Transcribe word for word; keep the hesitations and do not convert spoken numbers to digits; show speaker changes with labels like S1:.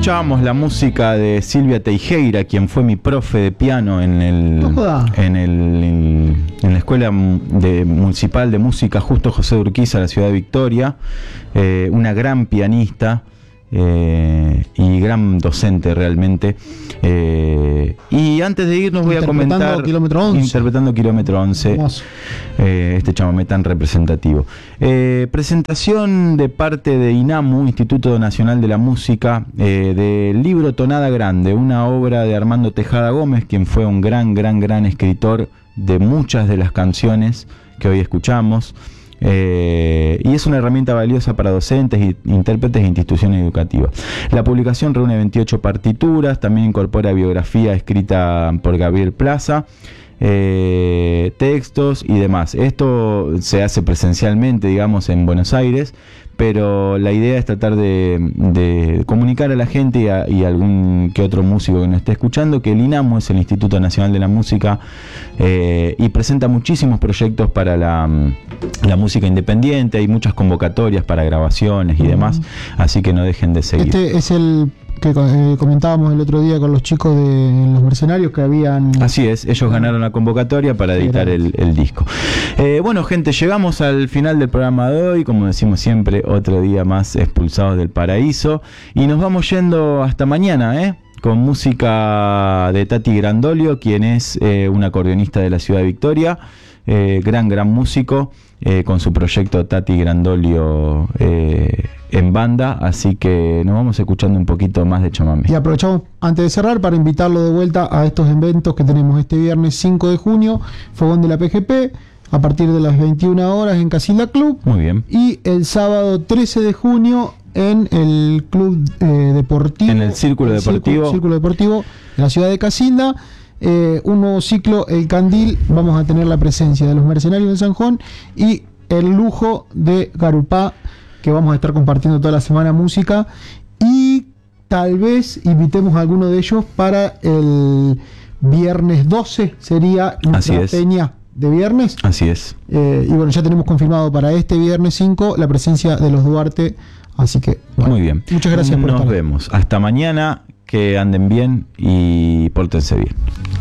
S1: escuchábamos la música de Silvia Teijeira, quien fue mi profe de piano en el en el en la escuela de, municipal de música Justo José de Urquiza, la ciudad de Victoria, eh, una gran pianista eh, y gran docente realmente. Eh, y antes de irnos voy a comentar
S2: Kilómetro once.
S1: Interpretando Kilómetro once, eh, este chamamé tan representativo. Eh, presentación de parte de INAMU, Instituto Nacional de la Música, eh, del libro Tonada Grande, una obra de Armando Tejada Gómez, quien fue un gran, gran, gran escritor de muchas de las canciones que hoy escuchamos. Eh, y es una herramienta valiosa para docentes, y intérpretes e instituciones educativas. La publicación reúne veintiocho partituras, también incorpora biografía escrita por Gabriel Plaza, eh, textos y demás. Esto se hace presencialmente, digamos, en Buenos Aires, pero la idea es tratar de, de comunicar a la gente y a, y a algún que otro músico que nos esté escuchando que el INAMU es el Instituto Nacional de la Música, eh, y presenta muchísimos proyectos para la, la música independiente. Hay muchas convocatorias para grabaciones y demás, así que no dejen de seguir.
S2: Este es el que eh, comentábamos el otro día con los chicos de Los Mercenarios que habían...
S1: Así es, ellos ganaron la convocatoria para editar el, el disco. Eh, bueno, gente, llegamos al final del programa de hoy, como decimos siempre, otro día más expulsados del paraíso, y nos vamos yendo hasta mañana, ¿eh? Con música de Tati Grandolio, quien es eh, un acordeonista de la ciudad de Victoria, eh, gran, gran músico, eh, con su proyecto Tati Grandolio eh, en banda, así que nos vamos escuchando un poquito más de chamamé.
S2: Y aprovechamos antes de cerrar para invitarlo de vuelta a estos eventos que tenemos este viernes cinco de junio, Fogón de la P G P, a partir de las veintiuna horas en Casilda Club.
S1: Muy bien.
S2: Y el sábado trece de junio en el Club eh, Deportivo.
S1: En el Círculo
S2: el
S1: Deportivo.
S2: Círculo, Círculo Deportivo de la ciudad de Casilda. Eh, un nuevo ciclo, El Candil. Vamos a tener la presencia de Los Mercenarios de San Juan y el lujo de Garupá, que vamos a estar compartiendo toda la semana música, y tal vez invitemos a alguno de ellos para el viernes doce, sería nuestra peña de viernes.
S1: Así es.
S2: Eh, y bueno, ya tenemos confirmado para este viernes cinco la presencia de los Duarte, así que bueno,
S1: muy bien.
S2: Muchas gracias por
S1: Nos
S2: estar.
S1: vemos. Hasta mañana, que anden bien y pórtense bien.